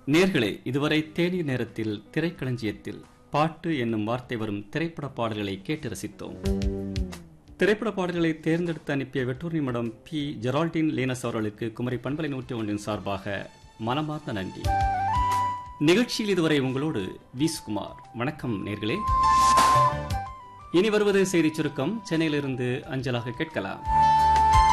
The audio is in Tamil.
நேர்களே, இதுவரை தேநீர் நேரத்தில் திரைக்களஞ்சியத்தில் பாட்டு என்னும் வார்த்தை வரும் திரைப்பட பாடல்களை கேட்டு ரசித்தோம். திரைப்பட பாடல்களை தேர்ந்தெடுத்து அனுப்பிய வெட்டூர் நிமிடம் பி ஜெரால்டின் லீனஸ் அவர்களுக்கு குமரி பண்பலை 101 சார்பாக மனமார்ந்த நன்றி. நிகழ்ச்சியில் இதுவரை உங்களோடு வி சுகுமார். வணக்கம் நேர்களே. இனி வருவது செய்திச் சுருக்கம். சென்னையிலிருந்து அஞ்சலாக கேட்கலாம்.